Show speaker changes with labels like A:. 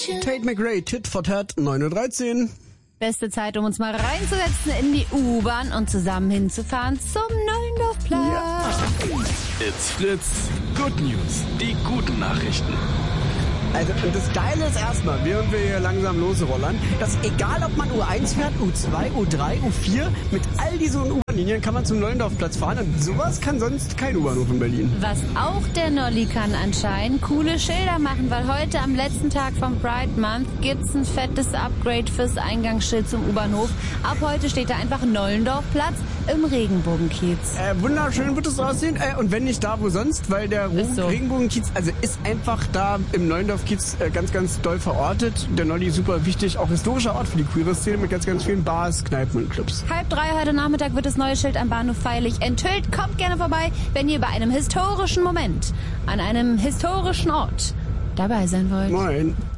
A: Tate McRae, Tit for Tat, 9:13 Uhr.
B: Beste Zeit, um uns mal reinzusetzen in die U-Bahn und zusammen hinzufahren zum Neuendorfplatz.
A: Ja.
C: It's Fritz. Good News. Die guten Nachrichten.
A: Also, und das Geile ist erstmal, während wir hier langsam losrollern, dass egal ob man U1 fährt, U2, U3, U4, mit all diesen U-Bahn-Linien kann man zum Neuendorfplatz fahren und sowas kann sonst kein U-Bahnhof in Berlin.
B: Was auch der Nolli kann anscheinend, coole Schilder machen, weil heute am letzten Tag vom Pride Month gibt's ein fettes Upgrade fürs Eingangsschild zum U-Bahnhof. Ab heute steht da einfach Neuendorfplatz im Regenbogenkiez.
A: Wunderschön wird es aussehen. Und wenn nicht da, wo sonst? Weil der
B: so.
A: Regenbogenkiez, also ist einfach da im Neuendorfkiez ganz, ganz doll verortet. Der Nolli super wichtig, auch historischer Ort für die queere Szene mit ganz, ganz vielen Bars, Kneipen und Clubs.
B: 2:30 heute Nachmittag wird das neue Schild am Bahnhof feierlich enthüllt. Kommt gerne vorbei, wenn ihr bei einem historischen Moment an einem historischen Ort dabei sein wollt.
A: Moin.